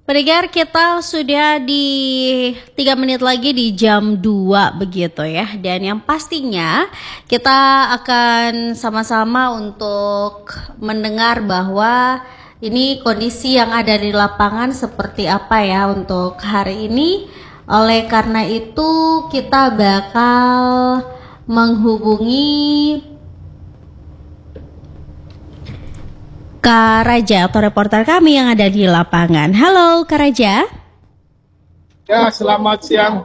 Pendengar, kita sudah di 3 menit lagi di jam 2 begitu ya. Dan yang pastinya kita akan sama-sama untuk mendengar bahwa ini kondisi yang ada di lapangan seperti apa ya untuk hari ini. Oleh karena itu kita bakal menghubungi Kak Raja atau reporter kami yang ada di lapangan. Halo Kak Raja. Ya, selamat siang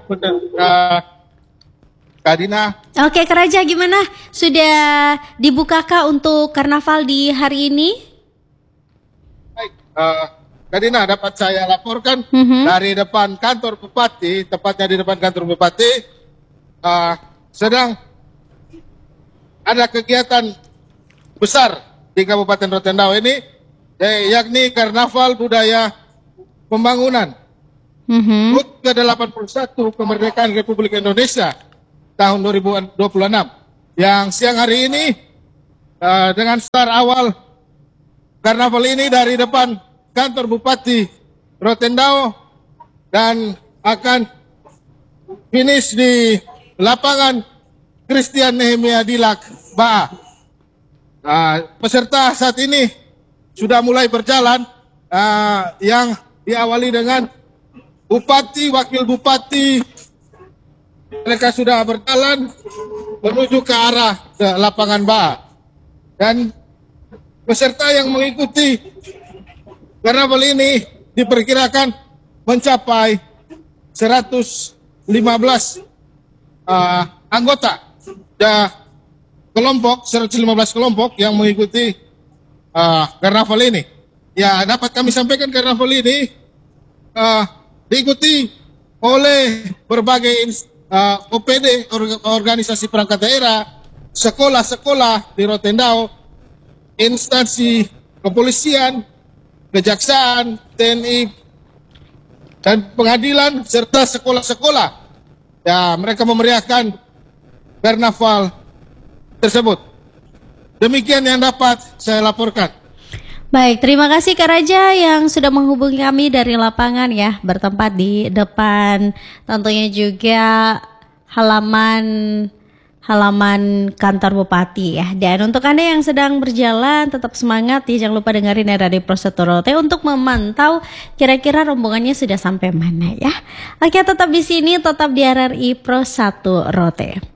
Kak Dina. Oke Kak Raja, gimana? Sudah dibukakah untuk karnaval di hari ini? Baik, Kak Dina, dapat saya laporkan dari depan kantor Bupati, tepatnya di depan kantor Bupati, sedang ada kegiatan besar di Kabupaten Rotendao ini, yakni Karnaval Budaya Pembangunan HUT ke-81 Kemerdekaan Republik Indonesia tahun 2026 yang siang hari ini dengan start awal karnaval ini dari depan kantor Bupati Rotendao dan akan finish di lapangan Christian Nehemia Dilak Baa. Peserta saat ini sudah mulai berjalan, yang diawali dengan Bupati, Wakil Bupati, mereka sudah berjalan menuju ke arah ke lapangan Baa. Dan peserta yang mengikuti karnaval ini diperkirakan mencapai 115 anggota. Kelompok 115 kelompok yang mengikuti karnaval ini. Ya, dapat kami sampaikan karnaval ini diikuti oleh berbagai OPD, organisasi perangkat daerah, sekolah-sekolah di Rotendao, instansi kepolisian, kejaksaan, TNI, dan pengadilan serta sekolah-sekolah. Ya, mereka memeriahkan karnaval tersebut. Demikian yang dapat saya laporkan. Baik, terima kasih Kak Raja yang sudah menghubungi kami dari lapangan ya, bertempat di depan tentunya juga halaman kantor Bupati ya. Dan untuk Anda yang sedang berjalan tetap semangat ya, jangan lupa dengerin RRI Pro 1 Rote untuk memantau kira-kira rombongannya sudah sampai mana ya. Oke, tetap di sini, tetap di RRI Pro 1 Rote.